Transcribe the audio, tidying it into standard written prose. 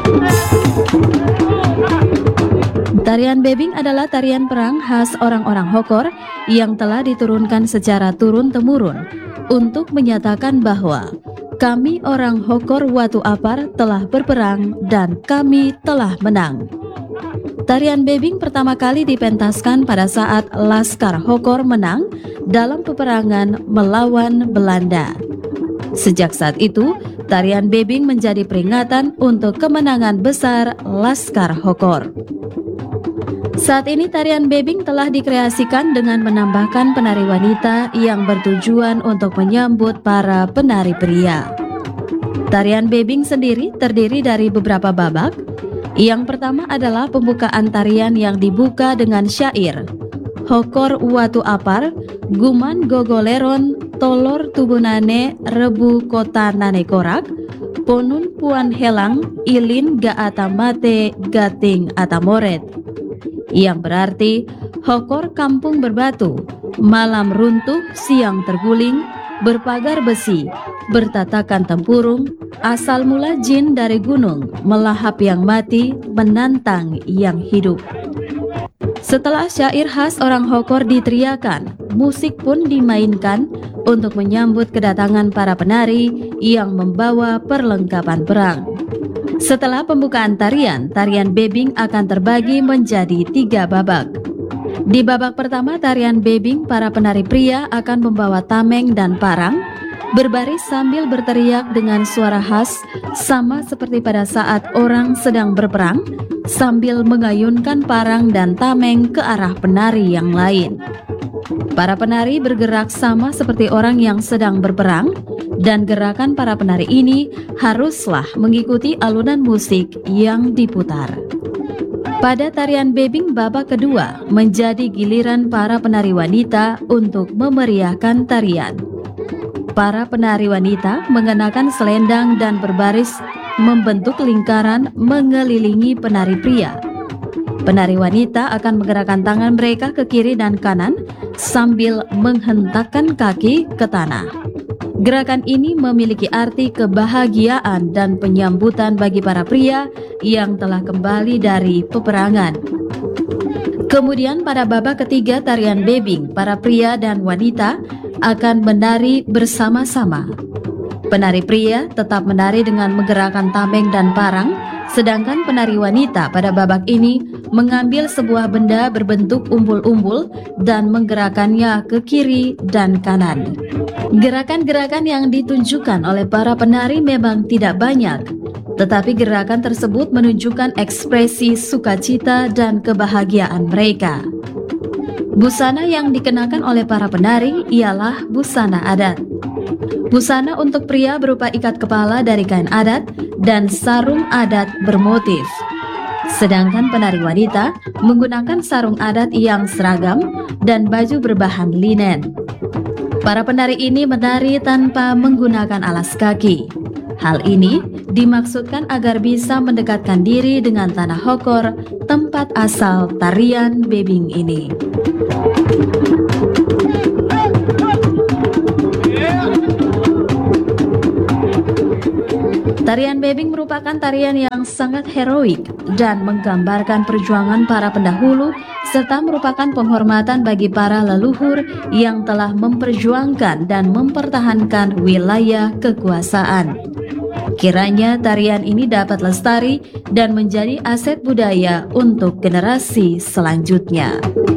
Tarian bebing adalah tarian perang khas orang-orang Hokor yang telah diturunkan secara turun-temurun untuk menyatakan bahwa kami orang Hokor Watu Apar telah berperang dan kami telah menang. Tarian bebing pertama kali dipentaskan pada saat Laskar Hokor menang dalam peperangan melawan Belanda. Sejak saat itu, tarian bebing menjadi peringatan untuk kemenangan besar Laskar Hokor. Saat ini tarian bebing telah dikreasikan dengan menambahkan penari wanita yang bertujuan untuk menyambut para penari pria. Tarian bebing sendiri terdiri dari beberapa babak. Yang pertama adalah pembukaan tarian yang dibuka dengan syair Hokor Watu Apar, Guman Gogoleron, Tolor Tubunane, Rebu Kota Nane Korak, Ponun Puan Helang, Ilin Gaata Mate, Gating Atamoret. Yang berarti Hokor kampung berbatu, malam runtuh, siang terguling, berpagar besi, bertatakan tempurung, asal mula jin dari gunung, melahap yang mati, menantang yang hidup. Setelah syair khas orang Hokor diteriakan, musik pun dimainkan untuk menyambut kedatangan para penari yang membawa perlengkapan perang. Setelah pembukaan tarian, tarian bebing akan terbagi menjadi 3 babak. Di babak pertama tarian bebing, para penari pria akan membawa tameng dan parang, berbaris sambil berteriak dengan suara khas sama seperti pada saat orang sedang berperang, sambil mengayunkan parang dan tameng ke arah penari yang lain. Para penari bergerak sama seperti orang yang sedang berperang, dan gerakan para penari ini haruslah mengikuti alunan musik yang diputar. Pada tarian bebing babak kedua menjadi giliran para penari wanita untuk memeriahkan tarian. Para penari wanita mengenakan selendang dan berbaris membentuk lingkaran mengelilingi penari pria. Penari wanita akan menggerakkan tangan mereka ke kiri dan kanan sambil menghentakkan kaki ke tanah. Gerakan ini memiliki arti kebahagiaan dan penyambutan bagi para pria yang telah kembali dari peperangan. Kemudian pada babak ketiga tarian bebing, para pria dan wanita akan menari bersama-sama. Penari pria tetap menari dengan menggerakkan tameng dan parang, sedangkan penari wanita pada babak ini mengambil sebuah benda berbentuk umbul-umbul dan menggerakkannya ke kiri dan kanan. Gerakan-gerakan yang ditunjukkan oleh para penari memang tidak banyak, tetapi gerakan tersebut menunjukkan ekspresi sukacita dan kebahagiaan mereka. Busana yang dikenakan oleh para penari ialah busana adat. Busana untuk pria berupa ikat kepala dari kain adat dan sarung adat bermotif. Sedangkan penari wanita menggunakan sarung adat yang seragam dan baju berbahan linen. Para penari ini menari tanpa menggunakan alas kaki. Hal ini dimaksudkan agar bisa mendekatkan diri dengan tanah Hokor, tempat asal tarian bebing ini. Tarian bebing merupakan tarian yang sangat heroik dan menggambarkan perjuangan para pendahulu serta merupakan penghormatan bagi para leluhur yang telah memperjuangkan dan mempertahankan wilayah kekuasaan. Kiranya tarian ini dapat lestari dan menjadi aset budaya untuk generasi selanjutnya.